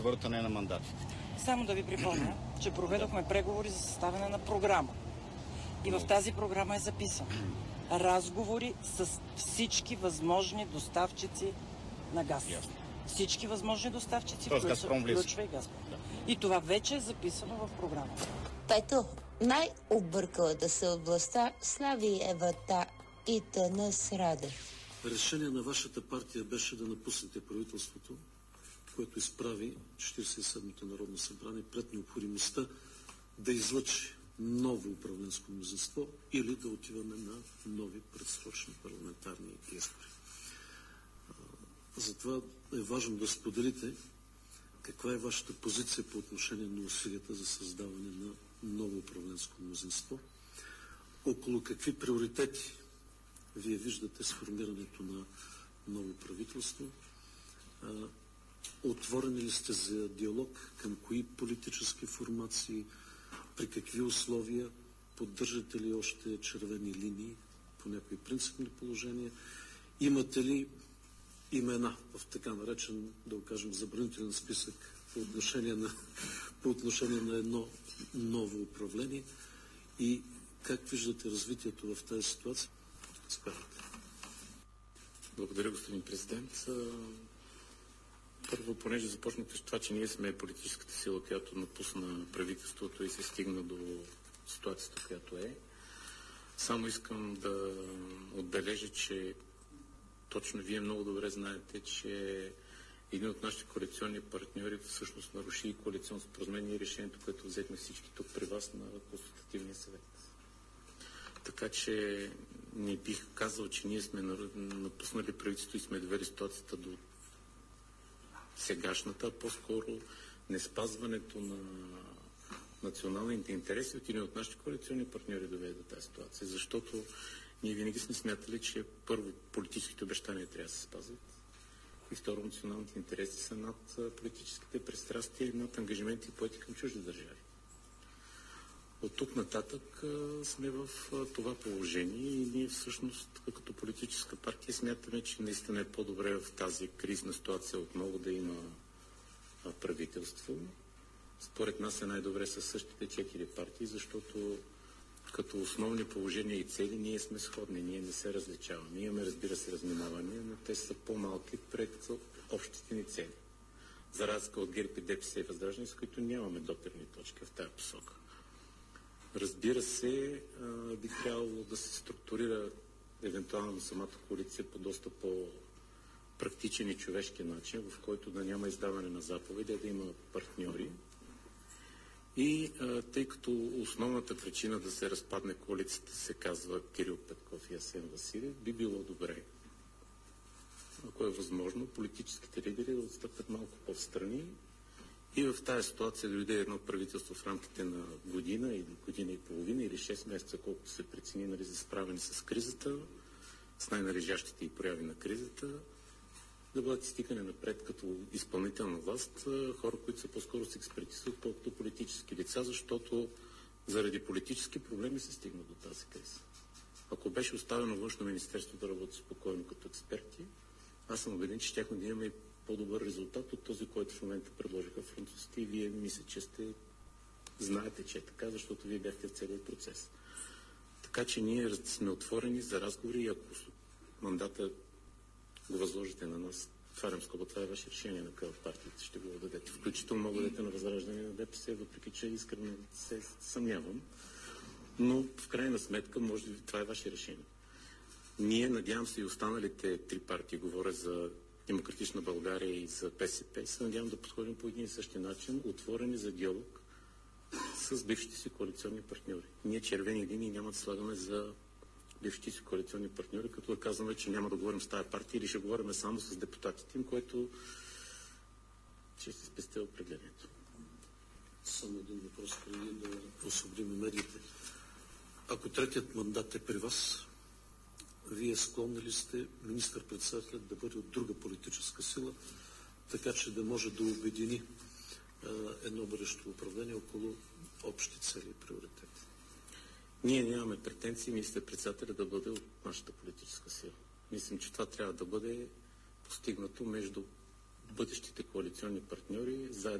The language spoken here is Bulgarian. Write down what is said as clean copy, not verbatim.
въртане на мандат. Само да ви припомня, че проведохме преговори за съставяне на програма. И в тази програма е записано разговори с всички възможни доставчици на газ. Всички възможни доставчици, включва и Газпром. Да. И това вече е записано в програмата. Пето, най-объркалата се областта Слави Евата и Тъна Сраде. Решение на вашата партия беше да напуснете правителството, което изправи 47-то Народно събрание пред необходимостта да излъчи ново управленско мнозинство или да отиваме на нови предсрочни парламентарни избори. Затова е важно да споделите каква е вашата позиция по отношение на усилията за създаване на ново управленско мнозинство, около какви приоритети вие виждате сформирането на ново правителство, отворени ли сте за диалог, към кои политически формации, при какви условия, поддържате ли още червени линии по някои принципни положения, имате ли имена в така наречен, да го кажем, забранителен списък по отношение на едно ново управление и как виждате развитието в тази ситуация? Благодаря, господин президент. Първо, понеже започнахте с това, че ние сме политическата сила, която напусна правителството и се стигна до ситуацията, която е. Само искам да отбележа, че точно вие много добре знаете, че един от нашите коалиционни партньори всъщност наруши и коалиционно споразумение и решението, което взехме всички тук при вас на Консултативния съвет. Така че не бих казал, че ние сме напуснали правителството и сме довели ситуацията до сегашната, а по-скоро не спазването на националните интереси от един от нашите коалиционни партньори доведе до тази ситуация. Защото ние винаги сме смятали, че първо политическите обещания трябва да се спазват и второ националните интереси са над политическите пристрастия и над ангажименти поети към чужди държави. От тук нататък сме в това положение и ние всъщност като политическа партия смятаме, че наистина е по-добре в тази кризна ситуация отново да има правителство. Според нас е най-добре със същите 4 партии, защото като основни положения и цели ние сме сходни, ние не се различаваме. Имаме, разбира се, разминавания, но те са по-малки пред общите ни цели. За разлика от ГЕРБ и ДПС и Възраждане, с които нямаме допирни точки в тази посока. Разбира се, би трябвало да се структурира евентуално самата коалиция по доста по-практичен и човешки начин, в който да няма издаване на заповеди, да има партньори. И тъй като основната причина да се разпадне коалицията се казва Кирил Петков и Асен Василев, би било добре, ако е възможно, политическите лидери да отстъпят малко по-встрани и в тази ситуация дойде едно правителство в рамките на година или година и половина или 6 месеца, колкото се прецени, нали, за справяне с кризата, с най-належащите и прояви на кризата, да бъдат изтикани напред като изпълнителна власт хора, които са по-скоро с експертиза, отколкото политически лица, защото заради политически проблеми се стигна до тази криза. Ако беше оставено Външно министерство да работи спокойно като експерти, аз съм убеден, че щяхме да имаме по-добър резултат от този, който в момента предложиха французите и вие мисля, че знаете, че е така, защото вие бяхте в целият процес. Така че ние сме отворени за разговори и ако мандата го възложите на нас, отварям скоба, това е ваше решение на къде партиите ще го дадете. Включително мога да дадете на Възраждане на ДПС, въпреки че искрено се съмнявам. Но в крайна сметка, може би това е ваше решение. Ние, надявам се и останалите 3 партии, говоря за Демократична България и за БСП, се надявам да подходим по един и същи начин, отворени за диалог с бившите си коалиционни партньори. Ние червени линии няма да слагаме за бившите си коалиционни партньори, като да казваме, че няма да говорим с тази партия или ще говорим само с депутатите им, което ще се спести определението. Само един въпрос, преди да освободим медиите. Ако третият мандат е при вас, вие склонни ли сте министър-председателят да бъде от друга политическа сила, така че да може да обедини едно бъдещо управление около общи цели и приоритети? Ние нямаме претенции министър-председателя да бъде от нашата политическа сила. Мислим, че това трябва да бъде постигнато между бъдещите коалиционни партньори, заедно